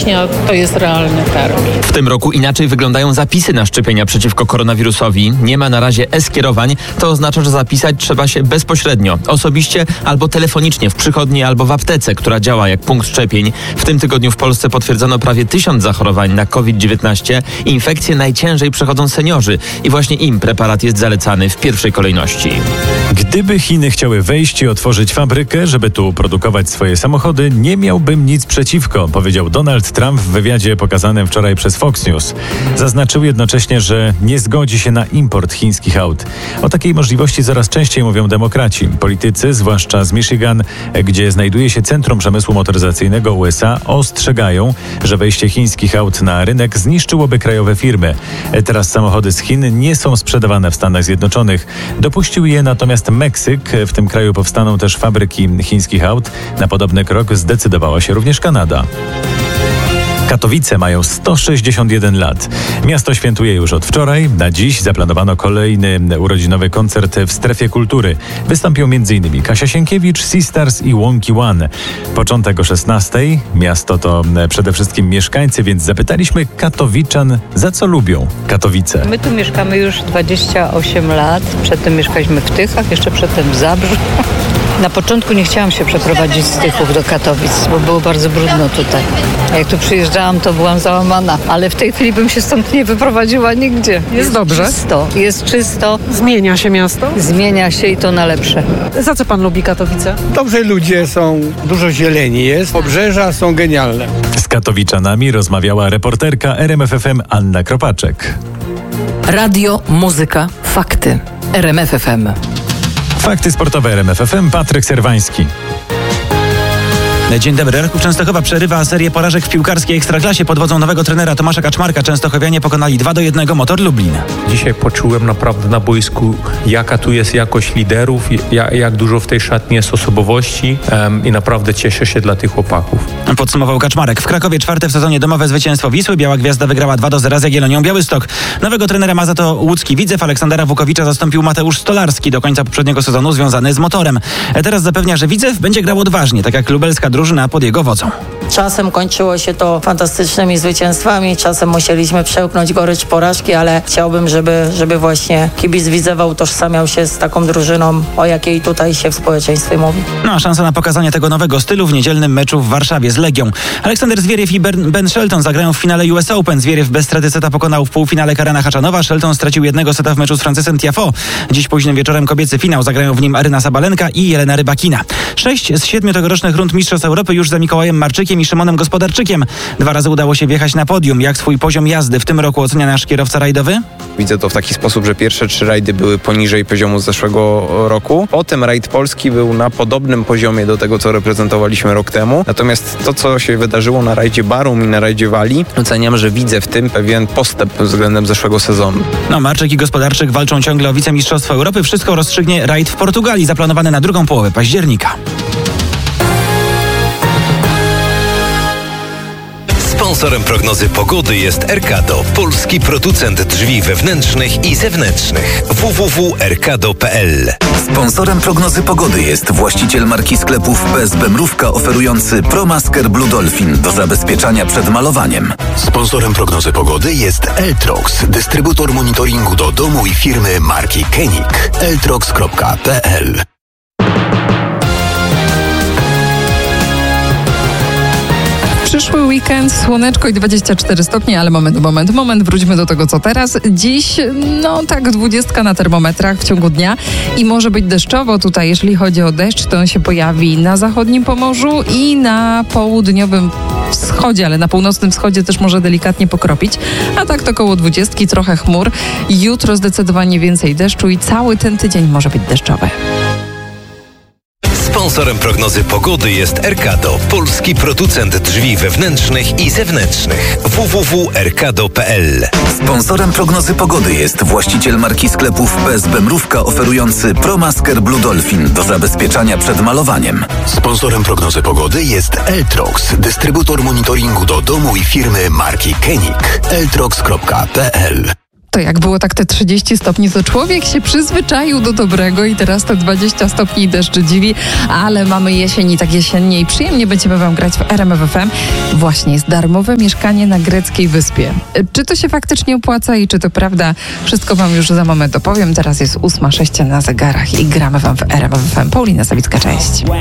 września to jest realny termin. W tym roku inaczej wyglądają zapisy na szczepienia przeciwko koronawirusowi. Nie ma na razie e-skierowań. To oznacza, że zapisać trzeba się bezpośrednio, osobiście albo telefonicznie w przychodni albo w aptece, która działa jak punkt szczepień. W tym tygodniu w Polsce potwierdzono prawie 1000 zachorowań na COVID-19. Infekcje najciężej przechodzą seniorzy i właśnie im preparat jest zalecany w pierwszej kolejności. Gdyby Chiny chciały wejść i otworzyć fabrykę, żeby tu produkować swoje samochody, nie miałbym nic przeciwko, powiedział Donald Trump w wywiadzie pokazanym wczoraj przez Fox News. Zaznaczył jednocześnie, że nie zgodzi się na import chińskich aut. O takiej możliwości coraz częściej mówią demokraci. Politycy, zwłaszcza z Michigan, gdzie znajduje się centrum przemysłu motoryzacyjnego USA, ostrzegają, że wejście chińskich aut na rynek zniszczyłoby krajowe firmy. Teraz samochody z Chin nie są sprzedawane w Stanach Zjednoczonych. Dopuścił je natomiast Meksyk. W tym kraju powstaną też fabryki chińskich aut. Na podobny krok zdecydowała się również Kanada. Katowice mają 161 lat. Miasto świętuje już od wczoraj. Na dziś zaplanowano kolejny urodzinowy koncert w Strefie Kultury. Wystąpią m.in. Kasia Sienkiewicz, Sisters i Wonky One. Początek o 16:00. Miasto to przede wszystkim mieszkańcy, więc zapytaliśmy katowiczan, za co lubią Katowice. My tu mieszkamy już 28 lat. Przedtem mieszkaliśmy w Tychach, jeszcze przedtem w Zabrzu. Na początku nie chciałam się przeprowadzić z Tychów do Katowic, bo było bardzo brudno tutaj. A jak tu przyjeżdżałam, to byłam załamana. Ale w tej chwili bym się stąd nie wyprowadziła nigdzie. Jest dobrze? Jest czysto. Zmienia się miasto? Zmienia się i to na lepsze. Za co pan lubi Katowice? Dobrze ludzie są, dużo zieleni jest, obrzeża są genialne. Z katowiczanami rozmawiała reporterka RMF FM Anna Kropaczek. Radio, muzyka, fakty. RMF FM. Fakty sportowe RMF FM, Patryk Serwański. Dzień dobry. Raków Częstochowa przerywa serię porażek w piłkarskiej Ekstraklasie pod wodzą nowego trenera Tomasza Kaczmarka. Częstochowianie pokonali 2-1 Motor Lublin. Dzisiaj poczułem naprawdę na boisku, jaka tu jest jakość liderów, jak dużo w tej szatni jest osobowości i naprawdę cieszę się dla tych chłopaków. Podsumował Kaczmarek. W Krakowie 4. w sezonie domowe zwycięstwo Wisły. Biała Gwiazda wygrała 2-0 z Jagiellonią Białystok. Nowego trenera ma za to łódzki Widzew. Aleksandra Wukowicza zastąpił Mateusz Stolarski, do końca poprzedniego sezonu związany z Motorem. Teraz zapewnia, że Widzew będzie grał odważnie, tak jak lubelska drużyna pod jego wodzą. Czasem kończyło się to fantastycznymi zwycięstwami, czasem musieliśmy przełknąć gorycz porażki, ale chciałbym, żeby właśnie kibic Widzewa utożsamiał się z taką drużyną, o jakiej tutaj się w społeczeństwie mówi. No a szansa na pokazanie tego nowego stylu w niedzielnym meczu w Warszawie z Legią. Aleksander Zwieriew i Ben Shelton zagrają w finale US Open. Zwieriew bez straty seta pokonał w półfinale Karena Haczanowa. Shelton stracił jednego seta w meczu z Francesem Tiafoe. Dziś późnym wieczorem kobiecy finał. Zagrają w nim Aryna Sabalenka i Jelena Rybakina. 6 z 7 tegorocznych rund Mistrzostw Europy już za Mikołajem Marczykiem i Szymonem Gospodarczykiem. 2 razy udało się wjechać na podium. Jak swój poziom jazdy w tym roku ocenia nasz kierowca rajdowy? Widzę to w taki sposób, że pierwsze 3 rajdy były poniżej poziomu z zeszłego roku. Potem rajd polski był na podobnym poziomie do tego, co reprezentowaliśmy rok temu. Natomiast to, co się wydarzyło na rajdzie Barum i na rajdzie Walii, oceniam, że widzę w tym pewien postęp względem zeszłego sezonu. No, Marczyk i Gospodarczyk walczą ciągle o wicemistrzostwo Europy. Wszystko rozstrzygnie rajd w Portugalii, zaplanowany na drugą połowę października. Sponsorem prognozy pogody jest Erkado, polski producent drzwi wewnętrznych i zewnętrznych. www.erkado.pl. Sponsorem prognozy pogody jest właściciel marki sklepów PSB Mrówka oferujący ProMasker Blue Dolphin do zabezpieczania przed malowaniem. Sponsorem prognozy pogody jest Eltrox, dystrybutor monitoringu do domu i firmy marki Koenig. eltrox.pl. Przyszły weekend, słoneczko i 24 stopnie, ale moment, wróćmy do tego, co teraz. Dziś, 20 na termometrach w ciągu dnia i może być deszczowo tutaj, jeżeli chodzi o deszcz, to on się pojawi na zachodnim Pomorzu i na południowym wschodzie, ale na północnym wschodzie też może delikatnie pokropić, a tak to koło 20, trochę chmur. Jutro zdecydowanie więcej deszczu i cały ten tydzień może być deszczowy. Sponsorem prognozy pogody jest Erkado, polski producent drzwi wewnętrznych i zewnętrznych. www.erkado.pl. Sponsorem prognozy pogody jest właściciel marki sklepów PSB Mrówka oferujący ProMasker Blue Dolphin do zabezpieczania przed malowaniem. Sponsorem prognozy pogody jest Eltrox, dystrybutor monitoringu do domu i firmy marki Koenig. eltrox.pl. To jak było tak te 30 stopni, to człowiek się przyzwyczaił do dobrego i teraz te 20 stopni deszcz dziwi, ale mamy jesień i tak jesiennie i przyjemnie będziemy wam grać w RMF FM. Właśnie jest darmowe mieszkanie na greckiej wyspie. Czy to się faktycznie opłaca i czy to prawda? Wszystko wam już za moment opowiem. Teraz jest 8:06 na zegarach i gramy wam w RMF FM. Paulina Sawicka, cześć.